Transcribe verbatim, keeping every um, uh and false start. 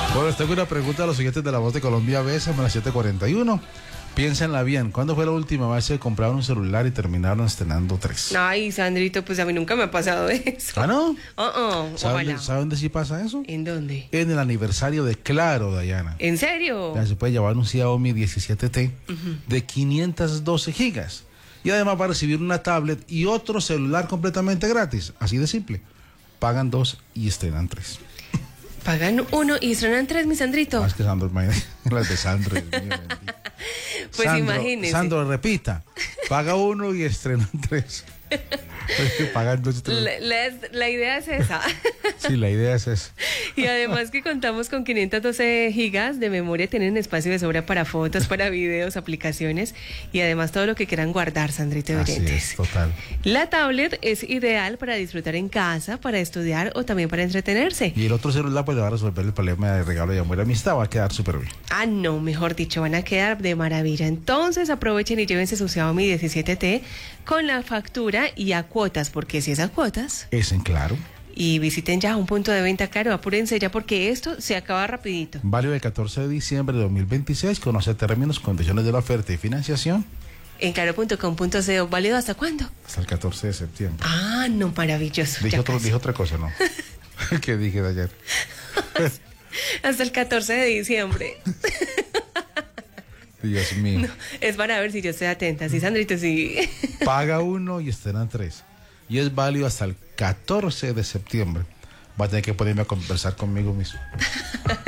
Bueno, les tengo una pregunta a los siguientes de La Voz de Colombia, a veces, a las siete cuarenta y uno. Piénsenla bien, ¿cuándo fue la última vez que compraron un celular y terminaron estrenando tres? Ay, Sandrito, pues a mí nunca me ha pasado eso. ¿Ah, no? Uh-uh, ¿Saben, ojalá. ¿Saben dónde sí pasa eso? ¿En dónde? En el aniversario de Claro, Dayana. ¿En serio? Ya se puede llevar un Xiaomi diecisiete T uh-huh. de quinientos doce gigas. Y además va a recibir una tablet y otro celular completamente gratis. Así de simple. Pagan dos y estrenan tres. Pagan uno y estrenan tres, mi Sandrito. Más que Sandro, las de Sandro. Dios mío, pues Sandro, imagínese. Sandro, repita. Paga uno y estrenan tres. Pagan dos y tres. La, la, la idea es esa. Sí, la idea es esa. Y además que contamos con quinientos doce gigas de memoria, tienen espacio de sobra para fotos, para videos, aplicaciones y además todo lo que quieran guardar, Sandrito de Así oyentes. es, total. La tablet es ideal para disfrutar en casa, para estudiar o también para entretenerse. Y el otro celular pues le va a resolver el problema de regalo de amor y amistad, va a quedar súper bien. Ah, no, mejor dicho, van a quedar de maravilla. Entonces aprovechen y llévense su Xiaomi diecisiete T con la factura y a cuotas, porque si es a cuotas... Es en Claro. Y visiten ya un punto de venta Claro, apúrense ya porque esto se acaba rapidito. Válido el catorce de diciembre de dos mil veintiséis, conoce términos, condiciones de la oferta y financiación. En claro punto com punto co, ¿válido hasta cuándo? Hasta el catorce de septiembre. Ah, no, maravilloso. Dije, otro, dije otra cosa, ¿no? ¿Qué dije de ayer? Hasta el catorce de diciembre. Dios mío. No, es para ver si yo estoy atenta. Sí, Sandrito, sí. Paga uno y estrenan tres. Y es válido hasta el catorce de septiembre. Va a tener que ponerme a conversar conmigo mismo.